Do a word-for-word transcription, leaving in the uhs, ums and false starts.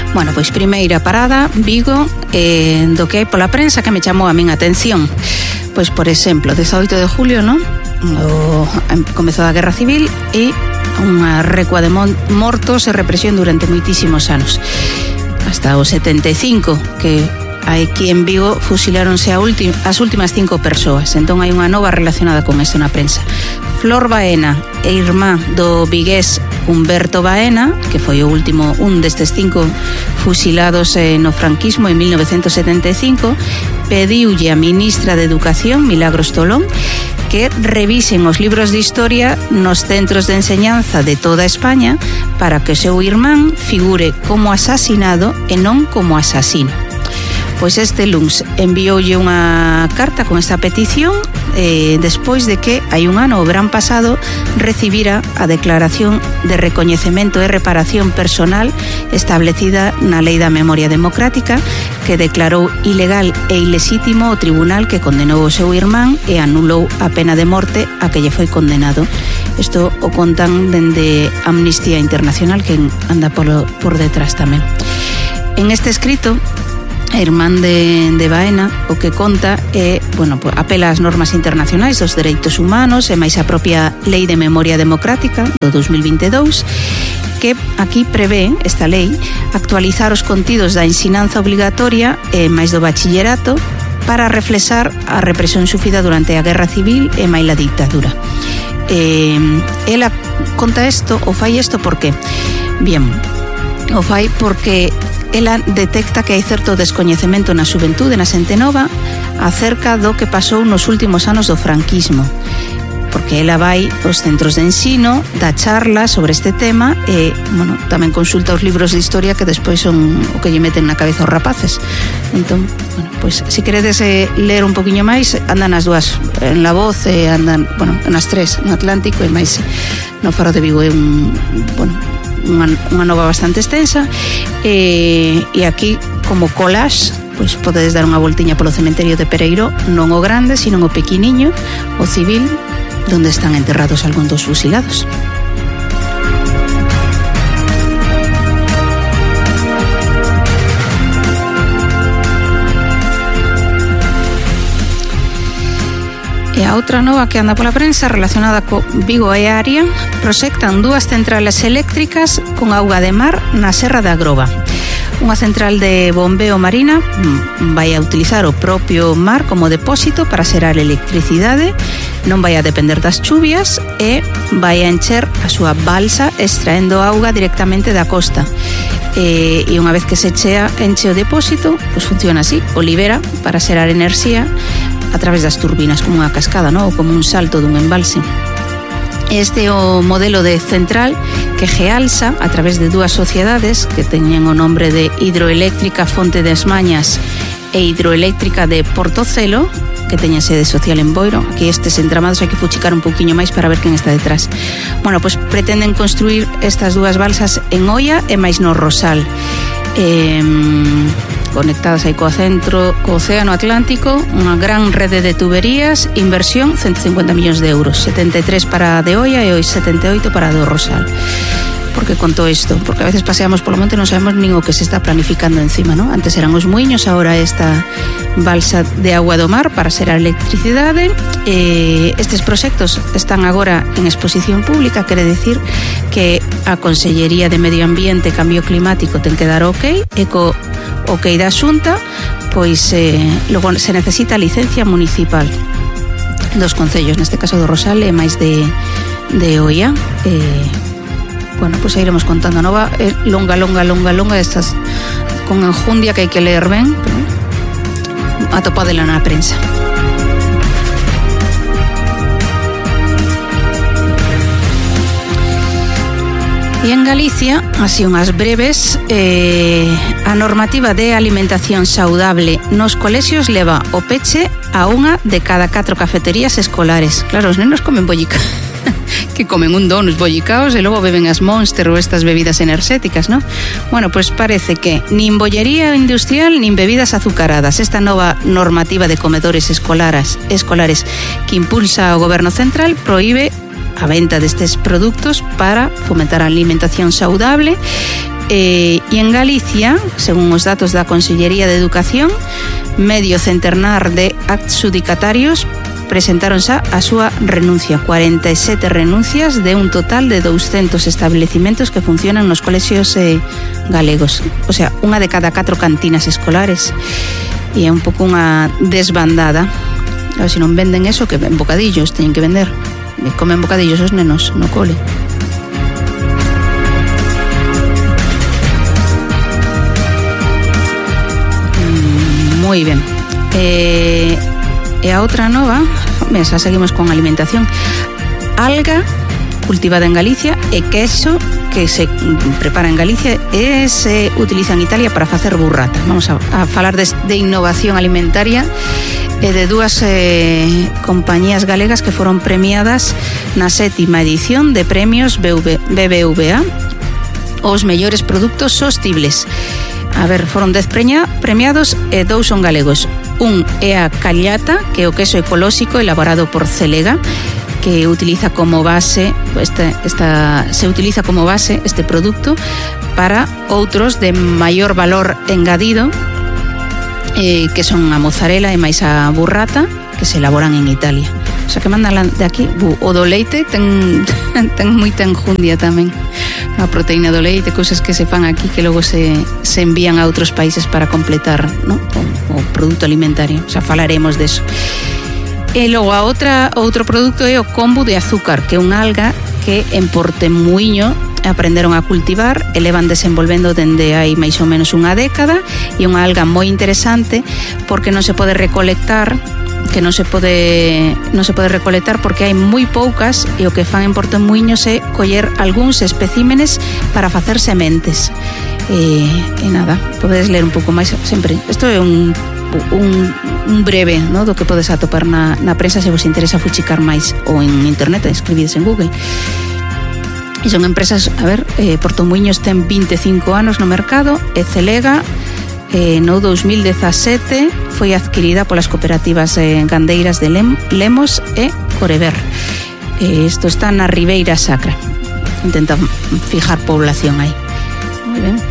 Bueno, pois primeira parada, Vigo, eh, do que hai pola prensa que me chamou a min a atención. Pois, por exemplo, dezaoito de julio, non? O, comezou a Guerra Civil e unha recua de mon, mortos e represión durante moitísimos anos. Hasta o setenta e cinco, que aquí en Vigo fusiláronse a ulti, as últimas cinco persoas. Entón hai unha nova relacionada con isto na prensa. Flor Baena e irmá do vigués Humberto Baena, que foi o último un destes cinco fusilados eh, no franquismo en mil novecentos setenta e cinco, pediulle a ministra de Educación, Milagros Tolón, que revisen os libros de historia nos centros de enseñanza de toda España para que o seu irmán figure como asasinado e non como asasino. Pois este luns envioulle unha carta con esta petición eh, despois de que hai un ano, o verán pasado, recibira a declaración de recoñecemento e reparación personal establecida na Lei da Memoria Democrática, que declarou ilegal e ilexítimo o tribunal que condenou o seu irmán e anulou a pena de morte a que lle foi condenado. Isto o contan dende Amnistía Internacional, que anda polo, por detrás tamén. En este escrito, a irmán de, de Baena o que conta é, bueno, apela ás normas internacionais dos dereitos humanos e máis a propia Lei de Memoria Democrática do dos mil vinte e dous, que aquí prevé, esta lei, actualizar os contidos da ensinanza obligatoria e máis do bachillerato para reflexar a represión sufrida durante a Guerra Civil e máis a ditadura. Eh, ela conta isto, ou fai isto porque, bien, o fai porque ela detecta que hai certo descoñecemento na xuventude, na xente nova, acerca do que pasou nos últimos anos do franquismo, porque ela vai aos centros de ensino, dá charlas sobre este tema e, bueno, tamén consulta os libros de historia que despois son o que lle meten na cabeza os rapaces. Entón, bueno, pois, se queredes eh, ler un poquinho máis, andan as dúas, en La Voz, e andan, bueno, nas tres, no Atlántico e máis no Faro de Vigo. É un, bueno, unha, unha nova bastante extensa e, e aquí como collage pois podedes dar unha voltiña polo cementerio de Pereiro, non o grande, sino o pequeniño, o civil, donde están enterrados algúns dos fusilados. E a outra nova que anda pola prensa relacionada co Vigo e área, proxectan dúas centrales eléctricas con auga de mar na Serra da Agroba. Unha central de bombeo marina vai a utilizar o propio mar como depósito para xerar electricidade, non vai a depender das chuvias e vai a encher a súa balsa extraendo auga directamente da costa. E, e unha vez que se chea, enche o depósito, pois funciona así, o libera para xerar enerxía a través das turbinas, como unha cascada, ¿no? Ou como un salto dun embalse. Este é o modelo de central que Gealsa, a través de dúas sociedades que teñen o nombre de Hidroeléctrica Fonte das Mañas e Hidroeléctrica de Portocelo, que teñen sede social en Boiro. Aquí estes entramados hai que fuchicar un poquinho máis para ver quen está detrás. Bueno, pois pretenden construir estas dúas balsas en Oia e máis no Rosal. Eh, conectadas aí co centro, co Océano Atlántico, unha gran rede de tuberías, inversión ciento cincuenta millóns de euros, setenta e tres para a de Oia e setenta e oito para a do Rosal. Por que conto isto? Porque a veces paseamos polo monte e non sabemos nin o que se está planificando encima, ¿no? Antes eran os muiños, agora esta balsa de agua do mar para xerar electricidade. Eh, estes proxectos están agora en exposición pública, quere decir que a Consellería de Medio Ambiente e Cambio Climático ten que dar ok, e co ok da Xunta, pois eh, logo se necesita licencia municipal dos concellos, neste caso do Rosal e máis de, de Oia. Eh, Bueno, pois pues iremos contando. Nova é longa, longa, longa, longa, estas con enjundia que hai que ler ben, pero atopadela na prensa. E en Galicia, así unhas breves, eh, a normativa de alimentación saudable nos colexios leva o peche a unha de cada catro cafeterías escolares. Claro, os nenos comen bollica. Que comen un donuts bollicaos e logo beben as Monster ou estas bebidas enerxéticas, ¿no? Bueno, pois pues parece que nin bollería industrial nin bebidas azucaradas. Esta nova normativa de comedores escolares, escolares que impulsa o Goberno Central prohíbe a venta destes produtos para fomentar a alimentación saudable, E, e en Galicia, según os datos da Consellería de Educación, medio centenar de adxudicatarios presentáronse a súa renuncia, cuarenta e sete renuncias de un total de douscentos estabelecimentos que funcionan nos colexios eh, galegos. O sea, unha de cada catro cantinas escolares. E é un pouco unha desbandada. A ver, se non venden eso, que ven bocadillos, teñen que vender. Comen bocadillos os nenos no cole. Moi ben. Eh, e a outra nova, xa seguimos con alimentación. Alga cultivada en Galicia e queso que se prepara en Galicia e se utiliza en Italia para facer burrata. Vamos a, a falar de, de innovación alimentaria e de dúas eh, compañías galegas que foron premiadas na sétima edición de premios B B V A os mellores produtos sostibles. A ver, foron dez premiados e dous son galegos. Un é a Callata, que é o queso ecolóxico elaborado por Celega, que utiliza como base esta, esta, se utiliza como base este producto para outros de maior valor engadido, eh, que son a mozzarella e máis a burrata, que se elaboran en Italia. O sea, que mandan de aquí. O do leite ten, ten moita enjundia tamén. A proteína do leite, cousas que se fan aquí que logo se, se envían a outros países para completar, ¿no? o, o produto alimentario. O sea, falaremos deso. E logo a outra, outro produto é o kombu de azúcar, que é unha alga que en Portemuíño aprenderon a cultivar e levan desenvolvendo dende hai máis ou menos unha década, e unha alga moi interesante porque non se pode recolectar que non se pode non se pode recolectar porque hai moi poucas, e o que fan en Portemuíños é coller algúns especímenes para facer sementes. E, e nada, podedes ler un pouco máis sempre. Isto é un un, un breve, ¿no?, do que podes atopar na, na prensa se vos interesa fuchicar máis, ou en internet, escribides en Google. E son empresas, a ver, eh, Portemuíños ten vinte e cinco anos no mercado e Celega Eh, no dos mil dezasete foi adquirida polas cooperativas eh, gandeiras de Lem, Lemos e Coreber. Eh, isto está na Ribeira Sacra. Intenta fijar población aí. Moi ben.